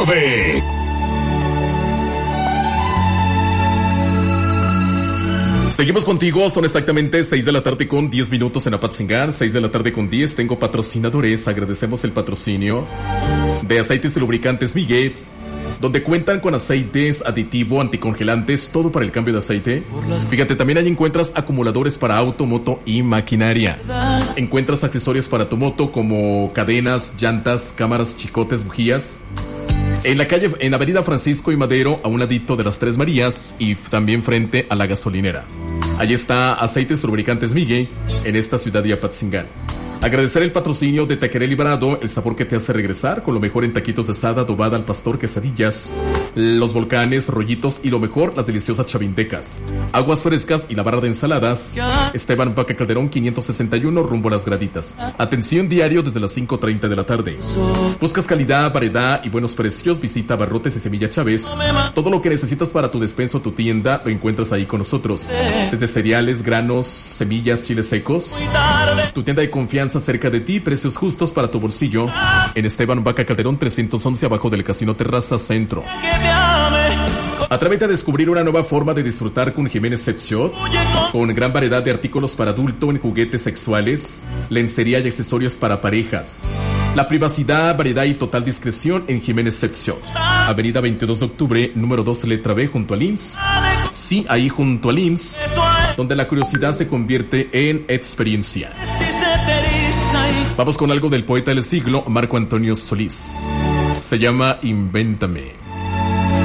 tarde. Seguimos contigo, son exactamente 6 de la tarde con 10 minutos en Apatzingán, 6 de la tarde con 10. Tengo patrocinadores, agradecemos el patrocinio de Aceites y Lubricantes Miguel, donde cuentan con aceites, aditivo, anticongelantes, todo para el cambio de aceite. Fíjate, también ahí encuentras acumuladores para auto, moto y maquinaria. Encuentras accesorios para tu moto como cadenas, llantas, cámaras, chicotes, bujías. En la calle, en Avenida Francisco y Madero, a un ladito de las Tres Marías y también frente a la gasolinera. Allí está Aceites Lubricantes Miguel en esta ciudad de Apatzingán. Agradecer el patrocinio de Taquería Librado, el sabor que te hace regresar, con lo mejor en taquitos de asada, adobada al pastor, quesadillas, los volcanes, rollitos y lo mejor, las deliciosas chavindecas, aguas frescas y la barra de ensaladas. Esteban Vaca Calderón 561, rumbo a Las Graditas. Atención diario desde las 5:30 de la tarde. ¿Buscas calidad, variedad y buenos precios? Visita Barrotes y Semilla Chávez. Todo lo que necesitas para tu despensa o tu tienda lo encuentras ahí con nosotros. Desde cereales, granos, semillas, chiles secos. Tu tienda de confianza cerca de ti, precios justos para tu bolsillo. En Esteban Vaca Calderón 311, abajo del Casino Terraza Centro. Atrévete a descubrir una nueva forma de disfrutar con Jiménez Sex Shop, con gran variedad de artículos para adulto en juguetes sexuales, lencería y accesorios para parejas. La privacidad, variedad y total discreción en Jiménez Sex Shop. Avenida 22 de octubre, número 2, letra B, junto al IMSS. Sí, ahí junto al IMSS, donde la curiosidad se convierte en experiencia. Vamos con algo del poeta del siglo, Marco Antonio Solís. Se llama Invéntame.